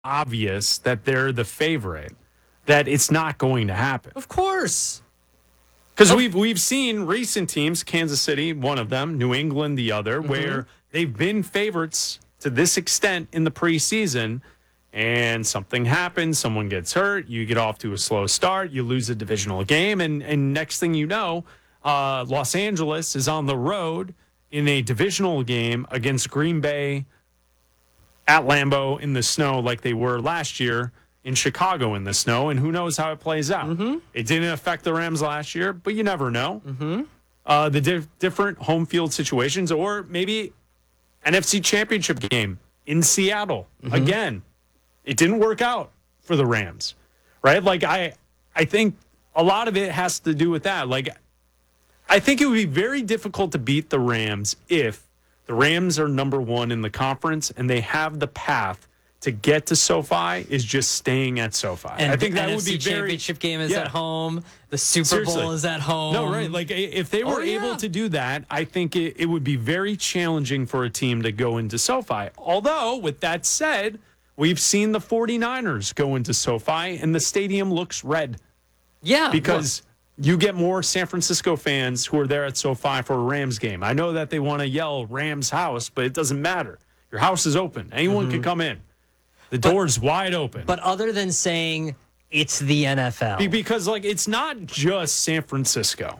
obvious that they're the favorite, that it's not going to happen. Of course. Because we've seen recent teams, Kansas City, one of them, New England, the other, where they've been favorites to this extent in the preseason, and something happens, someone gets hurt, you get off to a slow start, you lose a divisional game, and next thing you know, Los Angeles is on the road in a divisional game against Green Bay at Lambeau in the snow like they were last year in Chicago in the snow, and who knows how it plays out. It didn't affect the Rams last year, but you never know. The different home field situations, or maybe NFC Championship game in Seattle. Again, it didn't work out for the Rams, right? Like, I think a lot of it has to do with that. Like, I think it would be very difficult to beat the Rams if the Rams are number one in the conference and they have the path to get to SoFi is just staying at SoFi. And I think that NFC would be championship game is at home. The Super Seriously. Bowl is at home. No, right. Like, if they were able to do that, I think it would be very challenging for a team to go into SoFi. Although, with that said, we've seen the 49ers go into SoFi, and the stadium looks red. Yeah. Because you get more San Francisco fans who are there at SoFi for a Rams game. I know that they want to yell Rams house, but it doesn't matter. Your house is open. Anyone can come in. The door's wide open. But other than saying it's the NFL. Because, like, it's not just San Francisco.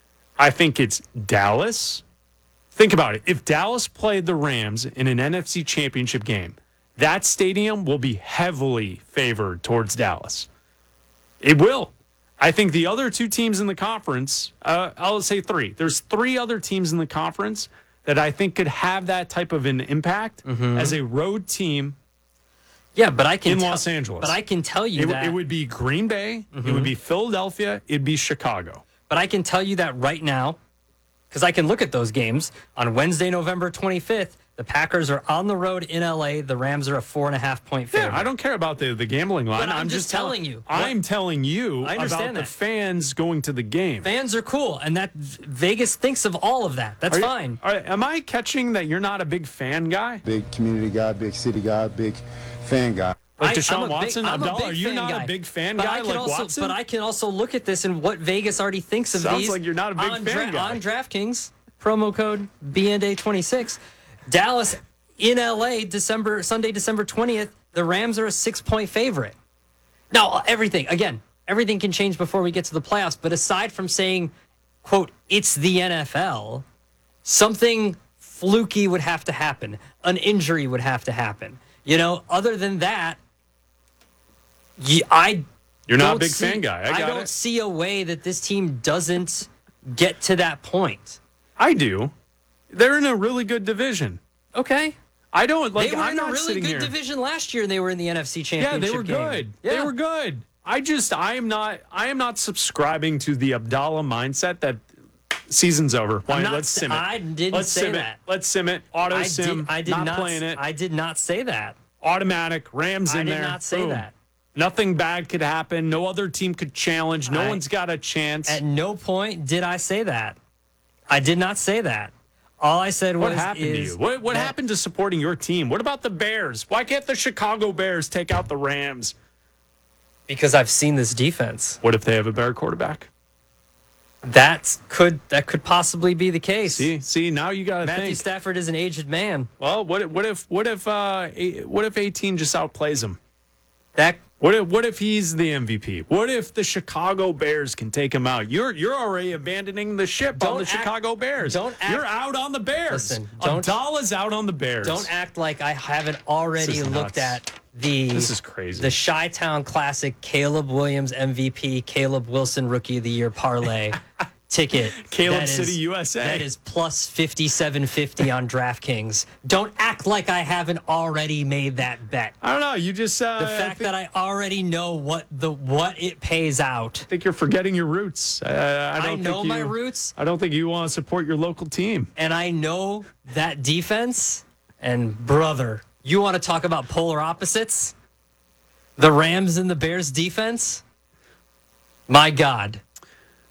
I think it's Dallas. Think about it. If Dallas played the Rams in an NFC championship game, that stadium will be heavily favored towards Dallas. It will. I think the other two teams in the conference, I'll say three. There's three other teams in the conference that I think could have that type of an impact as a road team. Yeah, but I can in Los Angeles. But I can tell you that it would be Green Bay, it would be Philadelphia, it'd be Chicago. But I can tell you that right now, because I can look at those games. On Wednesday, November 25th, the Packers are on the road in LA. The Rams are a 4.5-point favorite. Yeah, I don't care about the gambling line. But I'm just telling you. I'm telling you I understand about the fans going to the game. Fans are cool, and that Vegas thinks of all of that. That's fine. Am I catching that you're not a big fan guy? Big community guy, big city guy, big fan guy. Like Deshaun Watson? I'm Abdallah, a are you not a big fan guy like Watson? But I can also look at this and what Vegas already thinks of these. Sounds like you're not a big fan guy. On DraftKings, promo code BNDay26. Dallas in LA, Sunday, December 20th, the Rams are a 6-point favorite. Now, everything can change before we get to the playoffs, but aside from saying, quote, it's the NFL, something fluky would have to happen. An injury would have to happen. You know, other than that, you're not a big fan guy. I don't see a way that this team doesn't get to that point. I do. They're in a really good division. Okay. I don't like. They were I'm in a not really sitting good here. division last year, and they were in the NFC Championship. Yeah, they were game. good. Yeah. They were good. I am not subscribing to the Abdallah mindset that season's over. Let's sim it. I didn't say that. Let's sim it. Auto sim. I did not playing it. I did not say that. Automatic. Rams in there. I did not say Boom. that. Nothing bad could happen. No other team could challenge. No one's got a chance. At no point did I say that. I did not say that. All I said was, what happened to you? What happened to supporting your team? What about the Bears? Why can't the Chicago Bears take out the Rams? Because I've seen this defense. What if they have a better quarterback? That could possibly be the case. See, now you got to think. Matthew Stafford is an aged man. Well, what if 18 just outplays him? That What if he's the MVP? What if the Chicago Bears can take him out? You're already abandoning the ship on the Chicago Bears. You're out on the Bears. Listen, Abdallah's out on the Bears. Don't act like I haven't already looked at this is crazy. The Chi-Town Classic Caleb Williams MVP, Caleb Wilson Rookie of the Year parlay ticket. Caleb City, USA. That is plus 5750 on DraftKings. Don't act like I haven't already made that bet. I don't know. You just the fact that I already know what it pays out. I think you're forgetting your roots. I know my roots. I don't think you want to support your local team. And I know that defense. And brother, you want to talk about polar opposites? The Rams and the Bears defense? My God.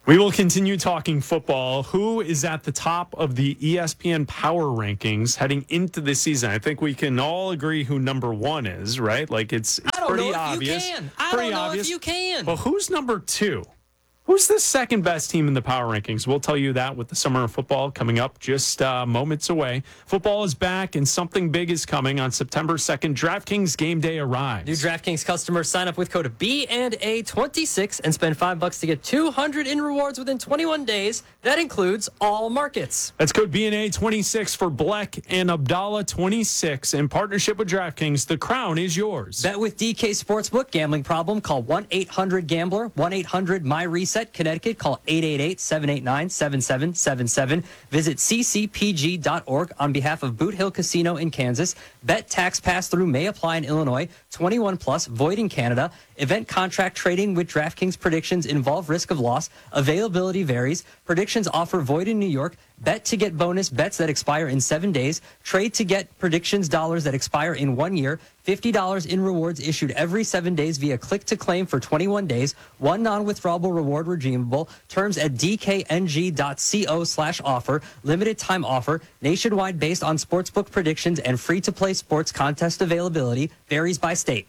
We will continue talking football. Who is at the top of the ESPN Power Rankings heading into this season? I think we can all agree who number one is, right? Like it's pretty obvious. I don't know if you can. But who's number two? Who's the second best team in the power rankings? We'll tell you that with the summer of football coming up just moments away. Football is back and something big is coming on September 2nd. DraftKings Game Day arrives. New DraftKings customers sign up with code B&A26 and spend $5 to get $200 in rewards within 21 days. That includes all markets. That's code B&A26 for Bleck and Abdallah 26. In partnership with DraftKings, the crown is yours. Bet with DK Sportsbook. Gambling problem? Call 1-800-GAMBLER. 1-800-MY-RESET. Connecticut, call 888-789-7777. Visit ccpg.org on behalf of Boot Hill Casino in Kansas. Bet tax pass-through may apply in Illinois. 21 plus, void in Canada. Event contract trading with DraftKings predictions involve risk of loss. Availability varies. Predictions offer void in New York. Bet to get bonus bets that expire in 7 days. Trade to get predictions dollars that expire in 1 year. $50 in rewards issued every 7 days via click to claim for 21 days. One non-withdrawable reward redeemable. Terms at dkng.co/offer. Limited time offer. Nationwide based on sportsbook predictions and free-to-play sports contest availability. Varies by state.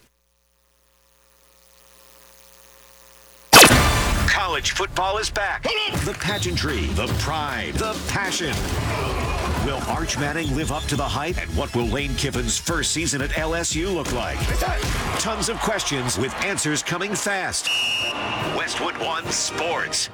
College football is back. The pageantry, the pride, the passion. Will Arch Manning live up to the hype? And what will Lane Kiffin's first season at LSU look like? Tons of questions with answers coming fast. Westwood One Sports.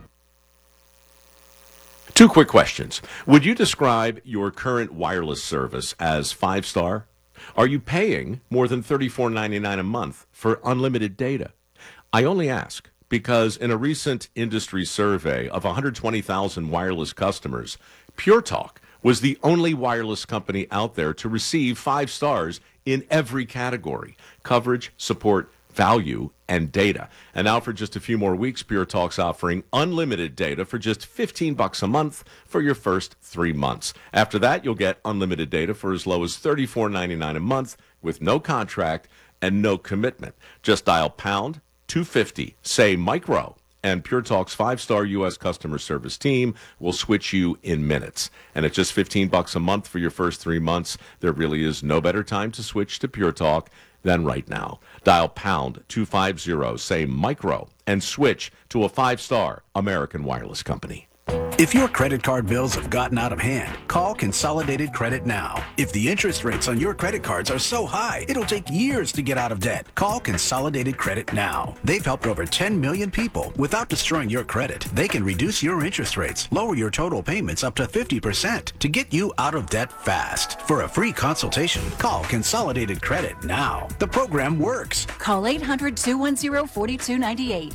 2 quick questions. Would you describe your current wireless service as 5-star? Are you paying more than $34.99 a month for unlimited data? I only ask because in a recent industry survey of 120,000 wireless customers, Pure Talk was the only wireless company out there to receive 5 stars in every category: coverage, support, value, and data. And now for just a few more weeks, Pure Talk's offering unlimited data for just $15 a month for your first 3 months. After that, you'll get unlimited data for as low as $34.99 a month with no contract and no commitment. Just dial pound 250, say micro, and Pure Talk's 5-star U.S. customer service team will switch you in minutes. And at just $15 a month for your first 3 months, there really is no better time to switch to Pure Talk than right now. Dial pound 250, say micro, and switch to a 5-star American wireless company. If your credit card bills have gotten out of hand, call Consolidated Credit now. If the interest rates on your credit cards are so high, it'll take years to get out of debt. Call Consolidated Credit now. They've helped over 10 million people without destroying your credit. They can reduce your interest rates, lower your total payments up to 50% to get you out of debt fast. For a free consultation, call Consolidated Credit now. The program works. Call 800-210-4298.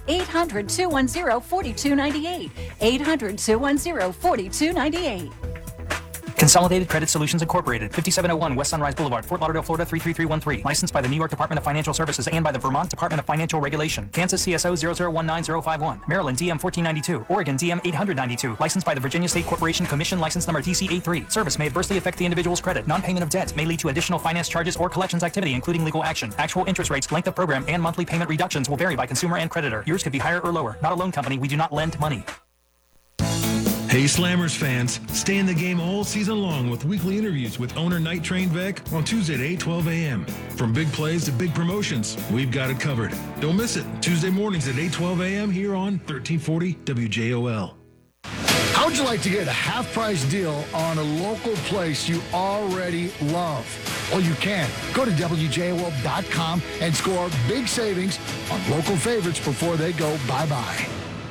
800-210-4298. 800-210-4298. Consolidated Credit Solutions Incorporated, 5701 West Sunrise Boulevard, Fort Lauderdale, Florida 33313. Licensed by the New York Department of Financial Services and by the Vermont Department of Financial Regulation. Kansas CSO 0019051. Maryland DM 1492. Oregon DM 892. Licensed by the Virginia State Corporation Commission, license number DC83. Service may adversely affect the individual's credit. Non-payment of debt may lead to additional finance charges or collections activity, including legal action. Actual interest rates, length of program, and monthly payment reductions will vary by consumer and creditor. Yours could be higher or lower. Not a loan company. We do not lend money. Hey Slammers fans, stay in the game all season long with weekly interviews with owner Night Train Beck on Tuesday at 8:12 a.m. From big plays to big promotions, we've got it covered. Don't miss it. Tuesday mornings at 8:12 a.m. here on 1340 WJOL. How would you like to get a half-price deal on a local place you already love? Well, you can. Go to WJOL.com and score big savings on local favorites before they go bye-bye.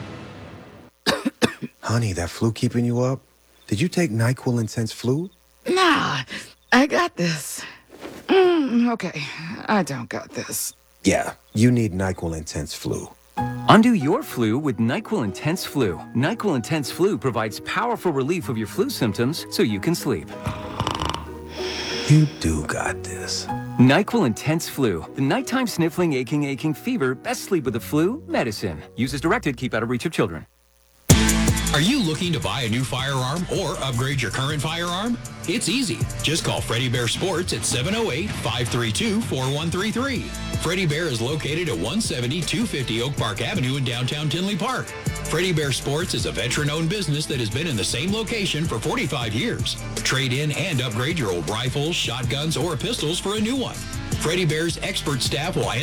Honey, that flu keeping you up? Did you take NyQuil Intense Flu? Nah, I got this. Okay, I don't got this. Yeah, you need NyQuil Intense Flu. Undo your flu with NyQuil Intense Flu. NyQuil Intense Flu provides powerful relief of your flu symptoms so you can sleep. You do got this. NyQuil Intense Flu. The nighttime sniffling, aching fever. Best sleep with the flu medicine. Use as directed. Keep out of reach of children. Are you looking to buy a new firearm or upgrade your current firearm? It's easy. Just call Freddie Bear Sports at 708-532-4133. Freddie Bear is located at 170-250 Oak Park Avenue in downtown Tinley Park. Freddie Bear Sports is a veteran-owned business that has been in the same location for 45 years. Trade in and upgrade your old rifles, shotguns, or pistols for a new one. Freddie Bear's expert staff will